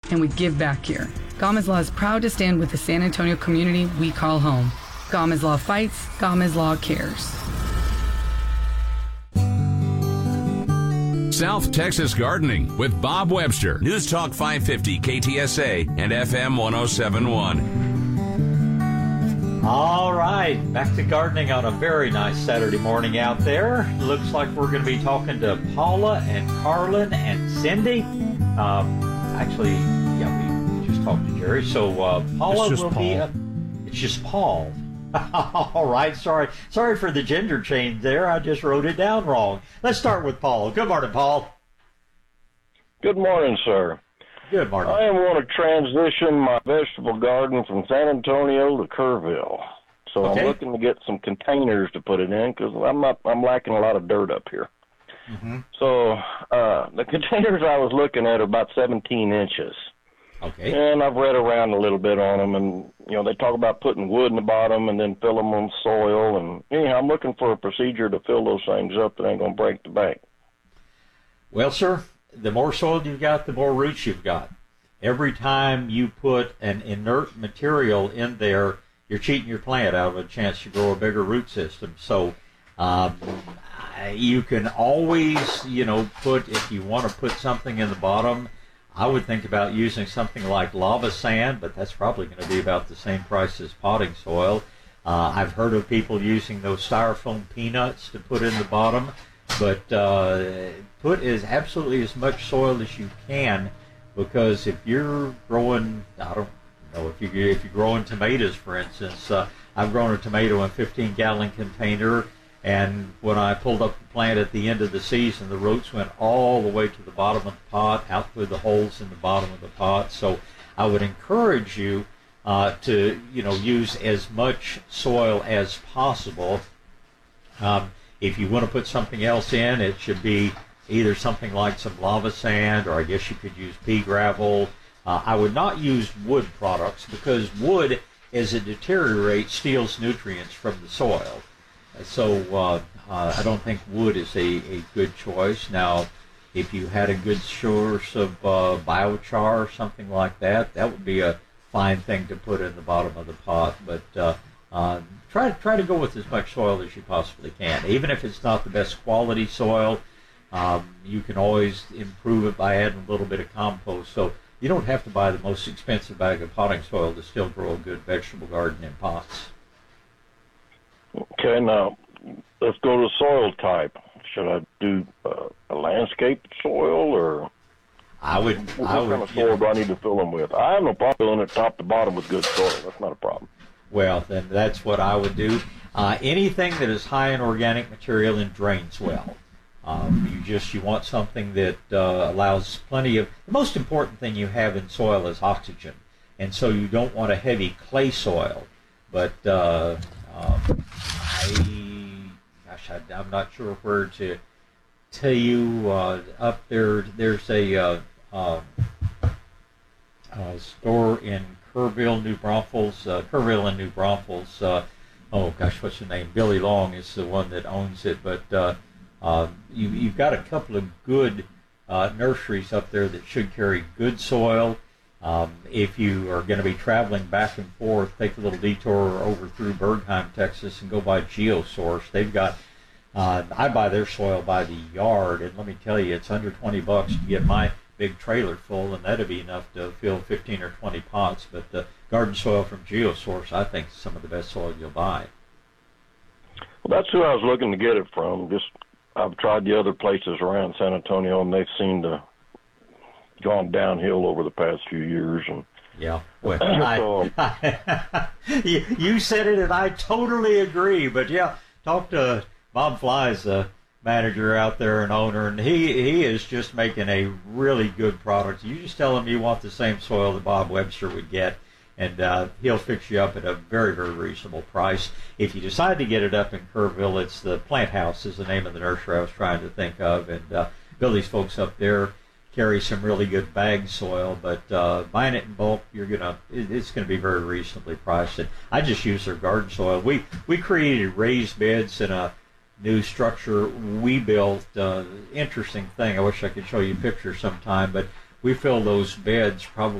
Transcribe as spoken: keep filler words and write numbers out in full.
and we give back here. Gama's Law is proud to stand with the San Antonio community we call home. Gama's Law fights, Gama's Law cares. South Texas Gardening with Bob Webster. News Talk five fifty K T S A and F M ten seventy-one. All right, back to gardening on a very nice Saturday morning out there. Looks like we're going to be talking to Paula and Carlin and Cindy. Um, actually, yeah, we just talked to Jerry. So uh, Paula will Paul. be. A, it's just Paul. All right, sorry, sorry for the gender change there. I just wrote it down wrong. Let's start with Paul. Good morning, Paul. Good morning, sir. Good morning. I want to transition my vegetable garden from San Antonio to Kerrville. So Okay. I'm looking to get some containers to put it in because I'm not, I'm lacking a lot of dirt up here. Mm-hmm. So uh, the containers I was looking at are about seventeen inches. Okay. And I've read around a little bit on them, and, you know, they talk about putting wood in the bottom and then fill them with soil. And, anyhow, I'm looking for a procedure to fill those things up that ain't going to break the bank. Well, sir, the more soil you've got, the more roots you've got. Every time you put an inert material in there, you're cheating your plant out of a chance to grow a bigger root system. So um, you can always, you know, put, if you want to put something in the bottom, I would think about using something like lava sand, but that's probably going to be about the same price as potting soil. Uh, I've heard of people using those styrofoam peanuts to put in the bottom, but uh, put as absolutely as much soil as you can, because if you're growing, I don't know, if, you, if you're growing tomatoes, for instance, uh, I've grown a tomato in a fifteen gallon container, and when I pulled up the plant at the end of the season, the roots went all the way to the bottom of the pot, out through the holes in the bottom of the pot. So I would encourage you uh, to, you know, use as much soil as possible. Um, if you want to put something else in, it should be either something like some lava sand, or I guess you could use pea gravel. Uh, I would not use wood products, because wood, as it deteriorates, steals nutrients from the soil. So uh, uh, I don't think wood is a, a good choice. Now, if you had a good source of uh, biochar or something like that, that would be a fine thing to put in the bottom of the pot. But uh, uh, try, try to go with as much soil as you possibly can. Even if it's not the best quality soil, um, you can always improve it by adding a little bit of compost. So you don't have to buy the most expensive bag of potting soil to still grow a good vegetable garden in pots. Okay, now let's go to soil type. Should I do uh, a landscape soil, or I would. what I kind would. of You soil know, do I need to fill them with? I have no problem filling it top to bottom with good soil. That's not a problem. well, then that's what I would do. Uh, anything that is high in organic material and drains well. Um, you just you want something that uh, allows plenty of. The most important thing you have in soil is oxygen, and so you don't want a heavy clay soil. But uh, um, I, gosh, I, I'm not sure where to tell you. Uh, up there, there's a uh, uh, uh, store in Kerrville, New Braunfels, uh, Kerrville and New Braunfels. Uh, oh gosh, what's the name? Billy Long is the one that owns it. But uh, uh, you, you've got a couple of good uh, nurseries up there that should carry good soil. Um, if you are going to be traveling back and forth, take a little detour over through Bergheim, Texas, and go by GeoSource. They've got, uh, I buy their soil by the yard, and let me tell you, it's under twenty bucks to get my big trailer full, and that'd be enough to fill fifteen or twenty pots. But the garden soil from GeoSource, I think, is some of the best soil you'll buy. Well, that's who I was looking to get it from. Just I've tried the other places around San Antonio, and they've seemed to gone downhill over the past few years. And yeah, well, I, I, you, you said it, and I totally agree. But yeah, talk to Bob Fly's the manager out there and owner, and he he is just making a really good product. You just tell him you want the same soil that Bob Webster would get, and uh, he'll fix you up at a very, very reasonable price. If you decide to get it up in Kerrville, it's the Plant House is the name of the nursery I was trying to think of, and uh, Billy's folks up there carry some really good bag soil, but uh, buying it in bulk, you're gonna it, it's gonna be very reasonably priced. And I just use their garden soil. We we created raised beds in a new structure we built. Uh, interesting thing. I wish I could show you pictures sometime, but we fill those beds probably